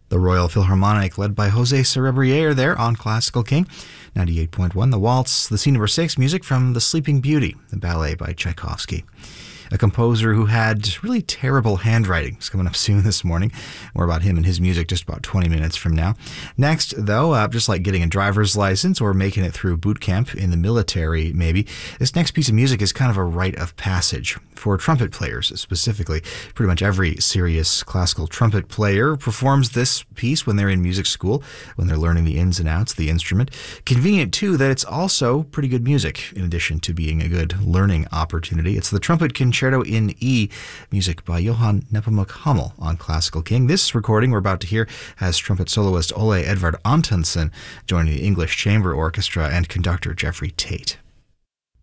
The Royal Philharmonic, led by Jose Cerebriere there on Classical King. 98.1, the waltz, the scene number 6, music from The Sleeping Beauty, the ballet by Tchaikovsky. A composer who had really terrible handwriting is coming up soon this morning. More about him and his music just about 20 minutes from now. Next, though, just like getting a driver's license or making it through boot camp in the military, maybe, this next piece of music is kind of a rite of passage for trumpet players specifically. Pretty much every serious classical trumpet player performs this piece when they're in music school, when they're learning the ins and outs of the instrument. Convenient, too, that it's also pretty good music, in addition to being a good learning opportunity. It's the Trumpet Concerto in E, music by Johann Nepomuk Hummel on Classical King. This recording we're about to hear has trumpet soloist Ole Edvard Antonsen joining the English Chamber Orchestra and conductor Jeffrey Tate.